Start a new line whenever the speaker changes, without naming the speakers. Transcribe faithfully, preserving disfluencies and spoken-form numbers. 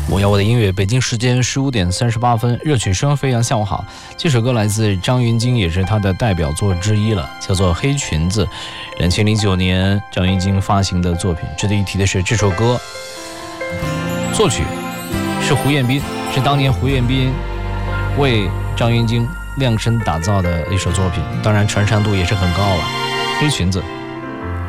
我要我的音乐，北京时间十五点三十八分，热曲声飞扬。下午好，这首歌来自张芸京，也是他的代表作之一了，叫做《黑裙子》。二零零九年张芸京发行的作品。值得一提的是，这首歌作曲是胡彦斌，是当年胡彦斌为张芸京量身打造的一首作品，当然传唱度也是很高了。黑裙子。